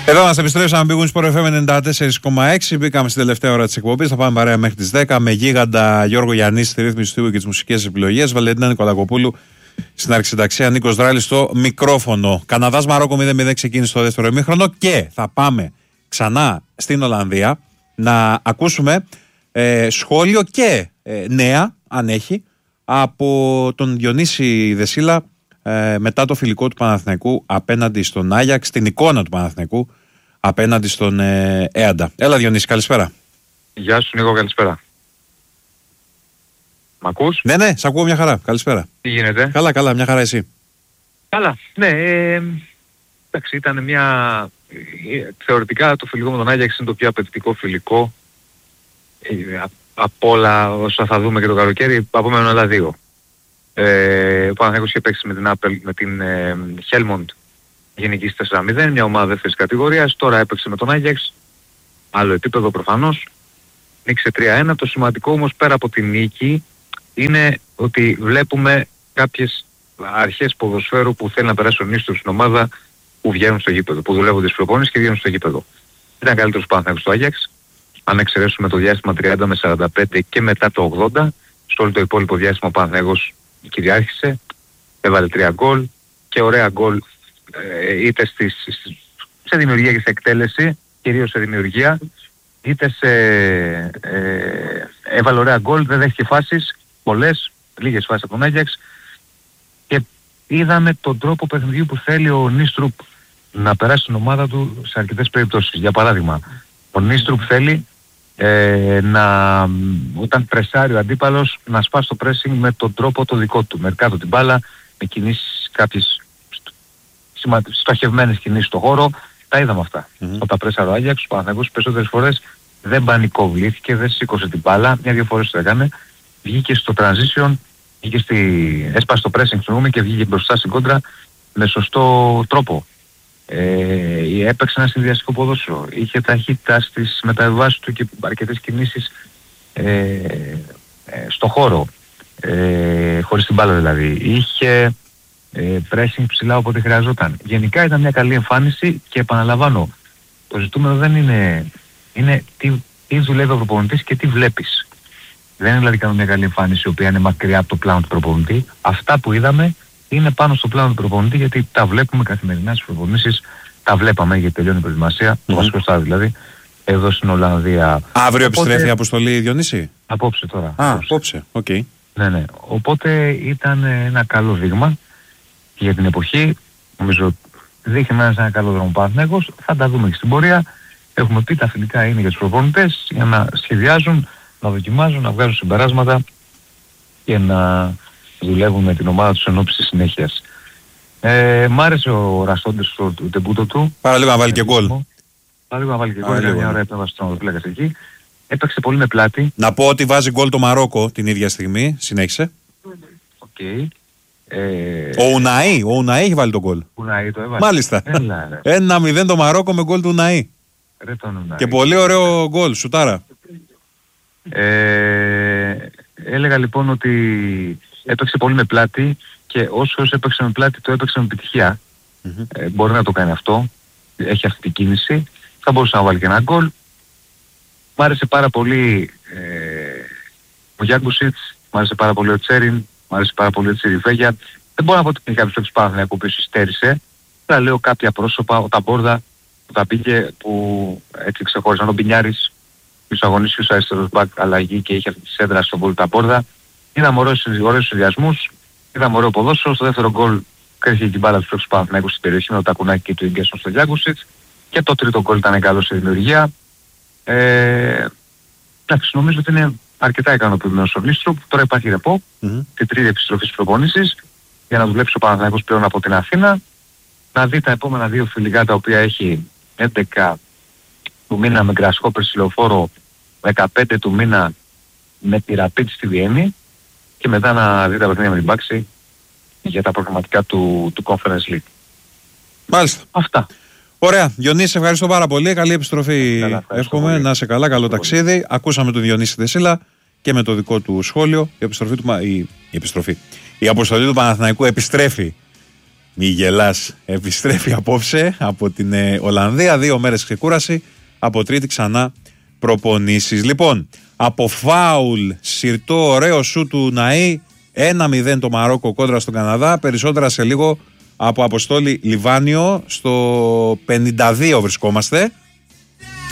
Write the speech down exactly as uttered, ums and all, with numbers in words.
Εδώ μας επιστρέψαμε, Big Win Sport εφ εμ ενενήντα τέσσερα κόμμα έξι. Μπήκαμε στην τελευταία ώρα της εκπομπής. Θα πάμε παρέα μέχρι τις δέκα με γίγαντα Γιώργο Γιαννίση στη ρύθμιση του και τις μουσικές επιλογές. Βαλεντίνα Νικολακοπούλου στην αρχισυνταξία. Νίκος Δράλης στο μικρόφωνο. Καναδάς Μαρόκο μηδέν μηδέν ξεκίνησε το δεύτερο ημίχρονο. Και θα πάμε ξανά στην Ολλανδία να ακούσουμε ε, σχόλιο και ε, νέα, αν έχει, από τον Διονύση Δεσίλα ε, μετά το φιλικό του Παναθηναϊκού απέναντι στον Άγιαξ, την εικόνα του Παναθηναϊκού απέναντι στον ε, Έαντα. Έλα Διονύση, καλησπέρα. Γεια σου Νίκο, καλησπέρα. Μ' ακούς? Ναι, ναι, σ' ακούω, μια χαρά. Καλησπέρα. Τι γίνεται? Καλά, καλά, μια χαρά, εσύ? Καλά, ναι, ε, εντάξει, ήταν μια... Ε, θεωρητικά το φιλικό με τον Άγιαξ είναι το πιο απαιτητικό φιλικό ε, από όλα όσα θα δούμε και το καλοκαίρι, από μένα όλα δύο. Ε, ο Παναθηναϊκός είχε παίξει με την, Apple, με την ε, Helmond γενικής τέσσερα μηδέν, μια ομάδα δεύτερης κατηγορίας, τώρα έπαιξε με τον Άγιαξ, άλλο επίπεδο προφανώς, νίκησε τρία ένα. Το σημαντικό όμως πέρα από την νίκη είναι ότι βλέπουμε κάποιες αρχές ποδοσφαίρου που θέλει να περάσει ο Νίστρου στην ομάδα, που βγαίνουν στο γήπεδο, που δουλεύουν τις προπόνησεις και βγαίνουν στο γήπεδο. Ήταν καλύτερος Παναθηναϊκός στο Άγιαξ, αν εξαιρέσουμε το διάστημα τριάντα με σαράντα πέντε και μετά το ογδόντα, στο όλο το υπόλοιπο διάστημα ο Παναθηναϊκός κυριάρχησε, έβαλε τρία γκολ και ωραία γκολ ε, είτε στις, σε δημιουργία και σε εκτέλεση, κυρίως σε δημιουργία, είτε σε... Ε, έβαλε ωραία γκολ, δεν δέχτηκε φάσεις, πολλές, λίγες φάσεις από τον Άγιαξ και είδαμε τον τρόπο παιχνιδιού που θέλει ο Νίστρουπ να περάσει την ομάδα του σε αρκετές περιπτώσεις. Για παράδειγμα, ο Νίστρουπ θέλει ε, να, όταν πρεσάρει ο αντίπαλος, να σπάσει το pressing με τον τρόπο το δικό του, με κάτω την μπάλα, με κινήσεις, κάποιες στοχευμένες κινήσεις στο χώρο. Τα είδαμε αυτά. Mm-hmm. Όταν πρέσαρε ο Άγιαξ, ο Παναθηναϊκός περισσότερες φορές δεν πανικοβλήθηκε, δεν σήκωσε την μπάλα, μια-δυο φορές το έκανε, βγήκε στο transition, βγήκε στη... έσπασε το pressing στο και βγήκε μπροστά στην κόντρα με σωστό τρόπο. Ε, έπαιξε ένα συνδυαστικό ποδόσφαιρο, είχε ταχύτητα στις μεταβιβάσεις του και αρκετές κινήσεις ε, ε, στο χώρο, ε, χωρίς την μπάλα δηλαδή. Είχε ε, pressing ψηλά όποτε χρειαζόταν. Γενικά ήταν μια καλή εμφάνιση και επαναλαμβάνω, το ζητούμενο δεν είναι, είναι τι, τι δουλεύει ο προπονητής και τι βλέπεις. Δεν είναι δηλαδή κάνω μια καλή εμφάνιση η οποία είναι μακριά από το πλάνο του προπονητή. Αυτά που είδαμε είναι πάνω στο πλάνο του προπονητή, γιατί τα βλέπουμε καθημερινά στις προπονήσεις, τα βλέπαμε γιατί τελειώνει η προετοιμασία, mm-hmm. το βασικό στάδιο δηλαδή, εδώ στην Ολλανδία. Αύριο οπότε... επιστρέφει η αποστολή, Διονύση? Απόψε τώρα. Α, απόψε, οκ. Okay. Ναι, ναι. Οπότε ήταν ένα καλό δείγμα για την εποχή. Νομίζω δείχνει μέσα ένα καλό δρόμο Παναθηναϊκός. Θα τα δούμε και στην πορεία. Έχουμε πει τα φιλικά είναι για τους προπονητές, για να σχεδιάζουν, να δοκιμάζουν, να βγάζουν συμπεράσματα και να δουλεύουν με την ομάδα τους εν ώψη της συνέχειας. Ε, μ' άρεσε ο Ραστόντες στο τεμπούτο του. Πάρα λίγο να βάλει και γκολ. Πάρα λίγο να βάλει και γκολ, είναι μια ωραία επέμβαση στον οδοπλέκας εκεί. Έπαιξε πολύ με πλάτη. Να πω ότι βάζει γκολ το Μαρόκο την ίδια στιγμή, συνέχισε. Οκ. Okay. Ε... Ο Ουναή, ο Ουναή έχει βάλει τον γκολ. Ουναή το έβαλε. Μάλιστα. ένα μηδέn το Μαρόκο με γκολ του Ουναή. Ρε τον Ουναή. Και πολύ ωραίο γκολ, σουτάρα. Ε, έλεγα λοιπόν ότι έπαιξε πολύ με πλάτη και όσο έπαιξε με πλάτη το έπαιξε με επιτυχία. Mm-hmm. Ε, μπορεί να το κάνει αυτό, έχει αυτή την κίνηση, θα μπορούσε να βάλει και ένα γκολ. Μ' άρεσε πάρα πολύ ε, ο Γιάνκουσιτς, μ' άρεσε πάρα πολύ ο Τσέριν, μ' άρεσε πάρα πολύ ο Τσιριφέγια. Δεν μπορώ να πω ότι είναι κάποιος παίκτης Παναθηναϊκού που υστέρησε, αλλά λέω κάποια πρόσωπα, ο Ταμπόρδα που τα πήγε, που έτσι ξεχώρισαν, ο Μπινιάρης, τους αγωνιστικούς αριστερός μπακ αλλαγή και είχε αυτή τη σέντρα στον γκολ Ταμπόρδα. Είδαμε ωραίους συνδυασμούς, είδαμε ωραίο ποδόσφαιρο. Στο δεύτερο γκολ κρέθηκε την μπάλα του παίκτες του Παναθηναϊκού στην περιοχή με το τακουνάκι και του Ιγκέσον στο Γιάνκουσιτς. Και το τρίτο γκολ ήταν καλό σε δημιουργία. Ε, εντάξει, νομίζω ότι είναι αρκετά ικανοποιημένος ο Νίστρουπ. Τώρα υπάρχει ρεπό, mm-hmm. την τρίτη επιστροφή της προπόνησης, για να δουλέψει ο Παναθηναϊκός πλέον από την Αθήνα. Να δει τα επόμενα δύο φιλικά τα οποία έχει έντεκα του μήνα με Γκρασχόπερ στη Λεωφόρο, δεκαπέντε του μήνα με τη Rapid στη Βιέννη και μετά να δει τα παιχνίδια με την Πάξη για τα προγραμματικά του, του Conference League. Μάλιστα. Αυτά. Ωραία. Διονύση, ευχαριστώ πάρα πολύ. Καλή επιστροφή. Καλά, εύχομαι. Να είσαι καλά. Καλό ταξίδι. Ακούσαμε τον Διονύση Δεσίλα και με το δικό του σχόλιο. Η επιστροφή του, η, η, επιστροφή. η αποστολή του Παναθηναϊκού επιστρέφει Μη γελάς, επιστρέφει απόψε από την ε, Ολλανδία. Δύο μέρες ξεκούραση. Από Τρίτη ξανά προπονήσεις. Λοιπόν, από φάουλ, σιρτό, ωραίο σου του Ναΐ. ένα μηδέν το Μαρόκο κόντρα στον Καναδά. Περισσότερα σε λίγο από Αποστόλη Λιβάνιο. Στο πενήντα δύο βρισκόμαστε.